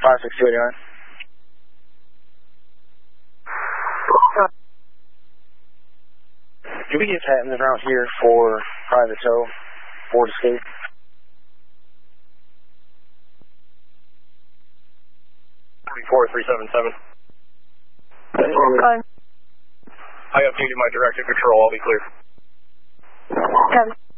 56289. Do we get happening around here for private tow, Ford Escape? .377. Fine. I updated my directed control. I'll be clear. Copy.